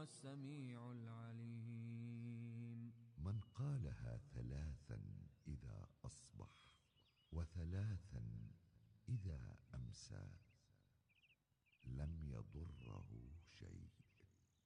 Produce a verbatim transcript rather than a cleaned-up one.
السميع العليم. من قالها ثلاثا إذا أصبح وثلاثا إذا أمسى لم يضره شيء.